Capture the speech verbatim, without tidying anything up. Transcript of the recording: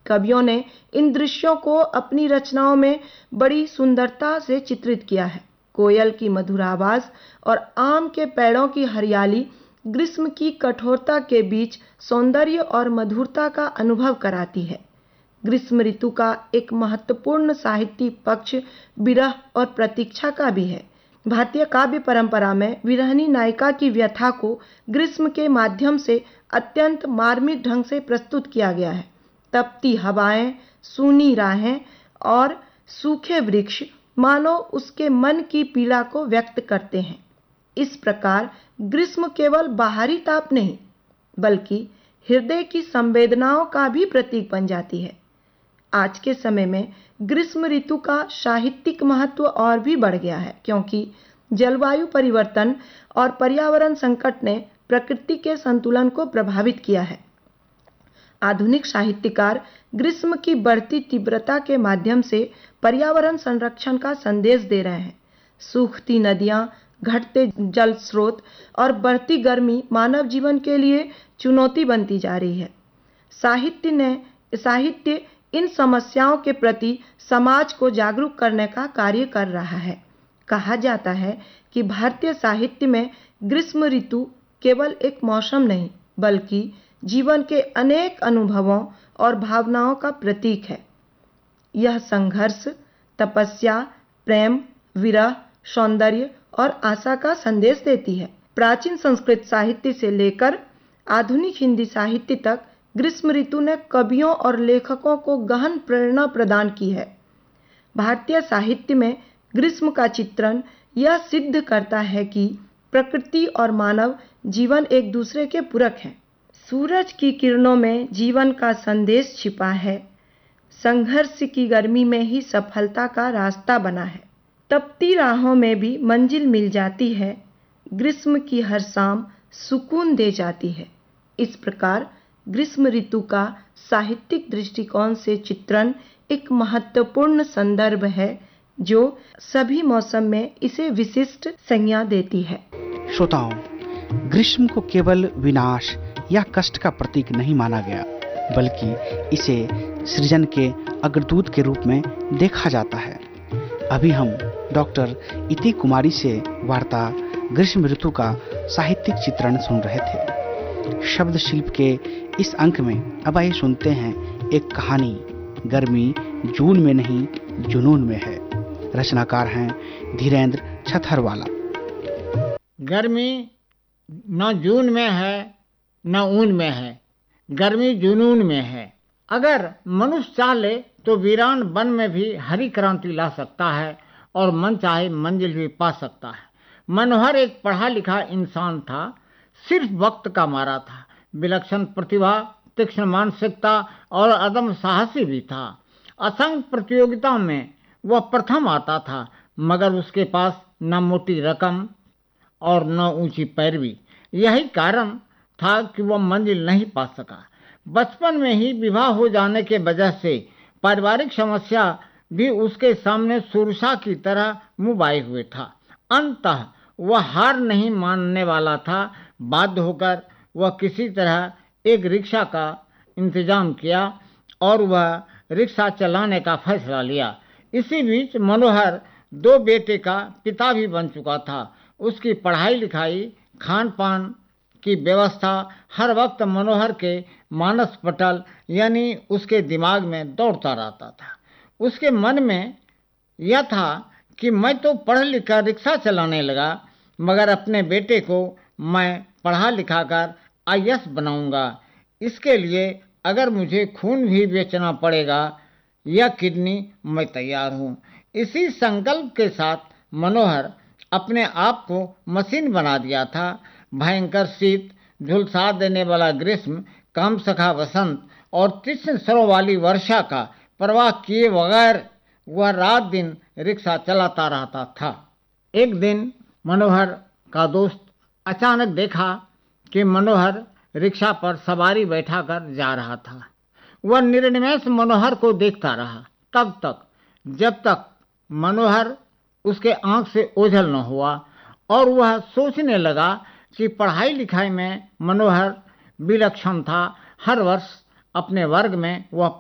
कवियों ने इन दृश्यों को अपनी रचनाओं में बड़ी सुंदरता से चित्रित किया है। कोयल की मधुर आवाज और आम के पेड़ों की हरियाली ग्रीष्म की कठोरता के बीच सौंदर्य और मधुरता का अनुभव कराती है। ग्रीष्म ऋतु का एक महत्वपूर्ण साहित्यिक पक्ष विरह और प्रतीक्षा का भी है। भारतीय काव्य परंपरा में विरहिणी नायिका की व्यथा को ग्रीष्म के माध्यम से अत्यंत मार्मिक ढंग से प्रस्तुत किया गया है। तपती हवाएं, सूनी राहें और सूखे वृक्ष मानो उसके मन की पीड़ा को व्यक्त करते हैं। इस प्रकार ग्रीष्म केवल बाहरी ताप नहीं बल्कि हृदय की संवेदनाओं का भी प्रतीक बन जाती है। आज के समय में ग्रीष्म ऋतु का साहित्यिक महत्व और भी बढ़ गया है, क्योंकि जलवायु परिवर्तन और पर्यावरण संकट ने प्रकृति के संतुलन को प्रभावित किया है। आधुनिक साहित्यकार ग्रीष्म की बढ़ती तीव्रता के माध्यम से पर्यावरण संरक्षण का संदेश दे रहे हैं। सूखती नदियां, घटते जल स्रोत और बढ़ती गर्मी मानव जीवन के लिए चुनौती बनती जा रही है। साहित्य ने साहित्य इन समस्याओं के प्रति समाज को जागरूक करने का कार्य कर रहा है। कहा जाता है कि भारतीय साहित्य में ग्रीष्म ऋतु केवल एक मौसम नहीं बल्कि जीवन के अनेक अनुभवों और भावनाओं का प्रतीक है। यह संघर्ष, तपस्या, प्रेम, विरह, सौंदर्य और आशा का संदेश देती है। प्राचीन संस्कृत साहित्य से लेकर आधुनिक हिंदी साहित्य तक ग्रीष्म ऋतु ने कवियों और लेखकों को गहन प्रेरणा प्रदान की है। भारतीय साहित्य में ग्रीष्म का चित्रण यह सिद्ध करता है कि प्रकृति और मानव जीवन एक दूसरे के पूरक हैं। सूरज की किरणों में जीवन का संदेश छिपा है। संघर्ष की गर्मी में ही सफलता का रास्ता बना है। तपती राहों में भी मंजिल मिल जाती है। ग्रीष्म की हर शाम सुकून दे जाती है। इस प्रकार ग्रीष्म ऋतु का साहित्यिक दृष्टिकोण से चित्रण एक महत्वपूर्ण संदर्भ है जो सभी मौसम में इसे विशिष्ट संज्ञा देती है। श्रोताओं, ग्रीष्म को केवल विनाश या कष्ट का प्रतीक नहीं माना गया, बल्कि इसे सृजन के अग्रदूत के रूप में देखा जाता है। अभी हम डॉक्टर इति कुमारी से वार्ता ग्रीष्म ऋतु का साहित्यिक चित्रण सुन रहे थे। शब्द शिल्प के इस अंक में अब आइए सुनते हैं एक कहानी, गर्मी जून में नहीं जुनून में है। रचनाकार हैं धीरेन्द्र छथरवाला। गर्मी न जून में है न ऊन में है, गर्मी जुनून में है। अगर मनुष्य चाहे तो वीरान वन में भी हरी क्रांति ला सकता है और मन चाहे मंजिल भी पा सकता है। मनोहर एक पढ़ा लिखा इंसान था, सिर्फ वक्त का मारा था। विलक्षण प्रतिभा, तीक्ष्ण मानसिकता और अदम साहसी भी था। असंख्य प्रतियोगिताओं में वह प्रथम आता था, मगर उसके पास न मोटी रकम और न ऊंची पैरवी। यही कारण था कि वह मंजिल नहीं पा सका। बचपन में ही विवाह हो जाने के वजह से पारिवारिक समस्या भी उसके सामने सुरसा की तरह मुंह बाए हुए था। अंततः वह हार नहीं मानने वाला था। बाध्य होकर वह किसी तरह एक रिक्शा का इंतजाम किया और वह रिक्शा चलाने का फैसला लिया। इसी बीच मनोहर दो बेटे का पिता भी बन चुका था। उसकी पढ़ाई लिखाई, खान पान की व्यवस्था हर वक्त मनोहर के मानस पटल यानी उसके दिमाग में दौड़ता रहता था। उसके मन में यह था कि मैं तो पढ़ लिख कर रिक्शा चलाने लगा, मगर अपने बेटे को मैं पढ़ा लिखा कर आई ए एस बनाऊंगा। इसके लिए अगर मुझे खून भी बेचना पड़ेगा या किडनी, मैं तैयार हूँ। इसी संकल्प के साथ मनोहर अपने आप को मशीन बना दिया था। भयंकर शीत, झुलसा देने वाला ग्रीष्म, काम सखा वसंत और तीक्ष्ण स्वरों वाली वर्षा का परवाह किए बगैर वह रात दिन रिक्शा चलाता रहता था। एक दिन मनोहर का दोस्त अचानक देखा कि मनोहर रिक्शा पर सवारी बैठाकर जा रहा था। वह निर्निमेष मनोहर को देखता रहा, तब तक जब तक मनोहर उसके आंख से ओझल न हुआ और वह सोचने लगा कि पढ़ाई लिखाई में मनोहर विलक्षण था। हर वर्ष अपने वर्ग में वह